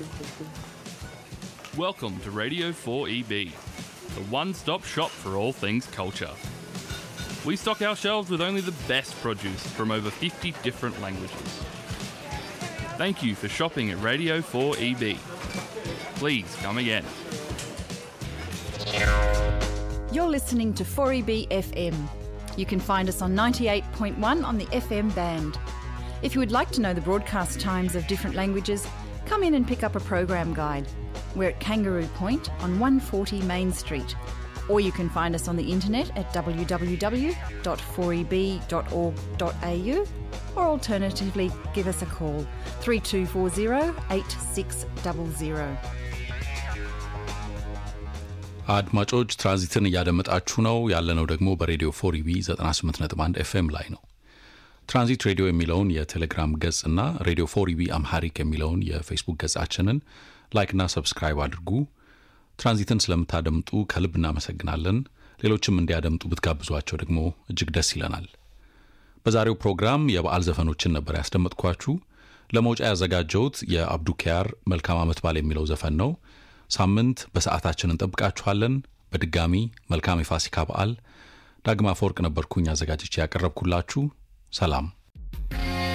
Welcome to Radio 4EB, the one-stop shop for all things culture. We stock our shelves with only the best produce from over 50 different languages. Thank you for shopping at Radio 4EB. Please come again. You're listening to 4EB FM. You can find us on 98.1 on the FM band. If you would like to know the broadcast times of different languages, come in and pick up a program guide. We're at Kangaroo Point on 140 Main Street. Or you can find us on the internet at www.4eb.org.au, or alternatively give us a call 3240 8600. አድማጮች ትራንዚትን እያደመጣችሁ ነው። ያለነው ደግሞ በሬዲዮ 4EB 98.1 FM ላይ ነው። ትራንዚት ሬዲዮ የሚለውን የቴሌግራም ገጽና ሬዲዮ 4EB አምሃሪክ የሚለውን የፌስቡክ ገጻችንን ላይክና ሰብስክራይብ አድርጉ። ትራንዚትን ስለምታደምጡ ከልብ እናመሰግናለን። ሌሎችም እንዲያደምጡ ብትጋብዟቸው ደግሞ እጅግ ደስ ይለናል። በዛሬው ፕሮግራም የበዓል ዘፈኖችን ነበር ያስደመጥኳችሁ። ለመውጫ ያዘጋጀሁት የአብዱኪያር መልካም ዓመት በዓል የሚለው ዘፈን ነው። ሳምንት በሰዓታችን እንጠብቃችኋለን። በድጋሚ መልካም የፋሲካ በዓል። ዳግማ ፎርቅ ነበርኩኝ አዘጋጅቼ ያቀረብኩላችሁ። ሰላም።